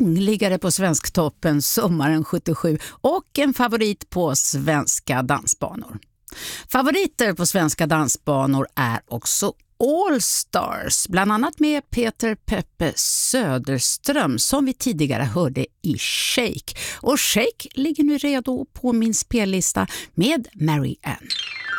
sångliggare på Svensktoppen sommaren 77 och en favorit på svenska dansbanor. Favoriter på svenska dansbanor är också All Stars, bland annat med Peter Peppe Söderström som vi tidigare hörde i Shake. Och Shake ligger nu redo på min spellista med Mary Ann.